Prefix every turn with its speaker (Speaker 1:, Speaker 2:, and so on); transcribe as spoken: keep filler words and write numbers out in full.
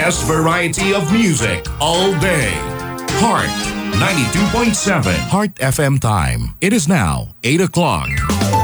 Speaker 1: best variety of music all day. Heart ninety-two point seven Heart F M time. It is now eight o'clock.